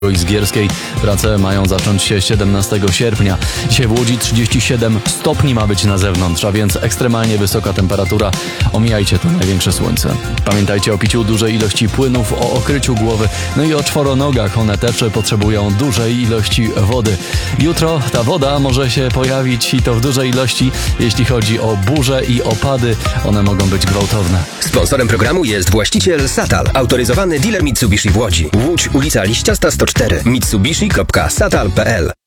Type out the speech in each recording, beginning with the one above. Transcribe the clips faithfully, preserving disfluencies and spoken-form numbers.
i Zgierskiej. Prace mają zacząć się siedemnastego sierpnia. Dzisiaj w Łodzi trzydzieści siedem stopni ma być na zewnątrz, a więc ekstremalnie wysoka temperatura. Omijajcie to największe słońce. Pamiętajcie o piciu dużej ilości płynów, o okryciu głowy, no i o czworonogach. One też potrzebują dużej ilości wody. Jutro ta woda może się pojawić i to w dużej ilości, jeśli chodzi o burze i opady. One mogą być gwałtowne. Sponsorem programu jest właściciel Satal, autoryzowany dealer Mitsubishi w Łodzi. Łódź, ulica Liściasta sto cztery, mitsubishi kropka satal kropka p l.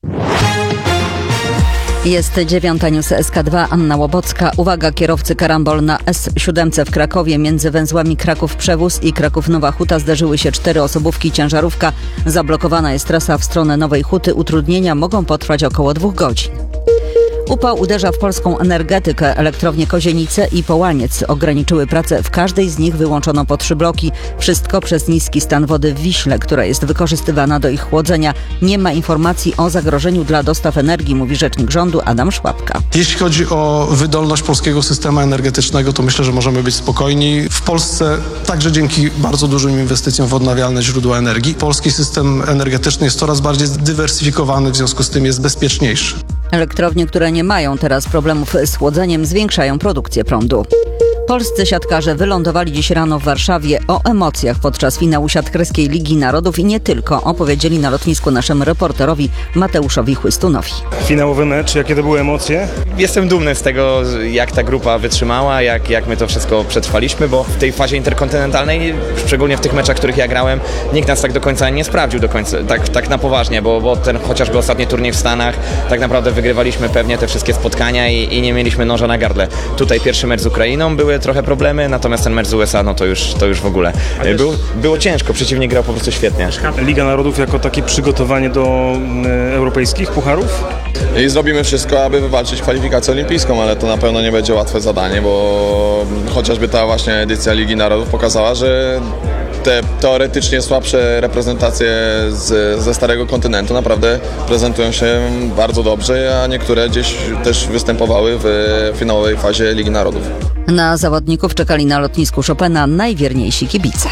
Jest dziewiąta, news S K dwa, Anna Łobocka. Uwaga, kierowcy, karambol na S siedem w Krakowie. Między węzłami Kraków Przewóz i Kraków Nowa Huta zderzyły się cztery osobówki i ciężarówka. Zablokowana jest trasa w stronę Nowej Huty. Utrudnienia mogą potrwać około dwóch godzin. Upał uderza w polską energetykę. Elektrownie Kozienice i Połaniec ograniczyły pracę. W każdej z nich wyłączono po trzy bloki. Wszystko przez niski stan wody w Wiśle, która jest wykorzystywana do ich chłodzenia. Nie ma informacji o zagrożeniu dla dostaw energii, mówi rzecznik rządu Adam Szłapka. Jeśli chodzi o wydolność polskiego systemu energetycznego, to myślę, że możemy być spokojni. W Polsce także dzięki bardzo dużym inwestycjom w odnawialne źródła energii polski system energetyczny jest coraz bardziej zdywersyfikowany, w związku z tym jest bezpieczniejszy. Elektrownie, które nie mają teraz problemów z chłodzeniem, zwiększają produkcję prądu. Polscy siatkarze wylądowali dziś rano w Warszawie. O emocjach podczas finału siatkarskiej Ligi Narodów i nie tylko opowiedzieli na lotnisku naszemu reporterowi Mateuszowi Chłystunowi. Finałowy mecz, jakie to były emocje? Jestem dumny z tego, jak ta grupa wytrzymała, jak, jak my to wszystko przetrwaliśmy, bo w tej fazie interkontynentalnej, szczególnie w tych meczach, w których ja grałem, nikt nas tak do końca nie sprawdził, do końca, tak, tak na poważnie, bo, bo ten chociażby ostatni turniej w Stanach, tak naprawdę wygrywaliśmy pewnie te wszystkie spotkania i, i nie mieliśmy noża na gardle. Tutaj pierwszy mecz z Ukrainą, były trochę problemy, natomiast ten mecz z U S A, no to już, to już w ogóle. Był, było ciężko, przeciwnik grał po prostu świetnie. Liga Narodów jako takie przygotowanie do e, europejskich pucharów? I zrobimy wszystko, aby wywalczyć kwalifikację olimpijską, ale to na pewno nie będzie łatwe zadanie, bo chociażby ta właśnie edycja Ligi Narodów pokazała, że te teoretycznie słabsze reprezentacje z, ze starego kontynentu naprawdę prezentują się bardzo dobrze, a niektóre gdzieś też występowały w finałowej fazie Ligi Narodów. Na zawodników czekali na lotnisku Chopina najwierniejsi kibice.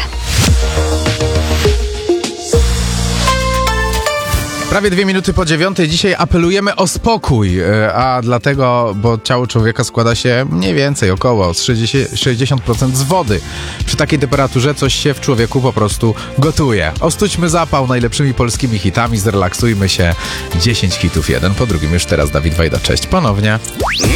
Prawie dwie minuty po dziewiątej. Dzisiaj apelujemy o spokój, a dlatego, bo ciało człowieka składa się mniej więcej około sześćdziesiąt procent z wody. Przy takiej temperaturze coś się w człowieku po prostu gotuje. Ostućmy zapał najlepszymi polskimi hitami, zrelaksujmy się. dziesięć hitów jeden po drugim. Już teraz Dawid Wajda, cześć ponownie.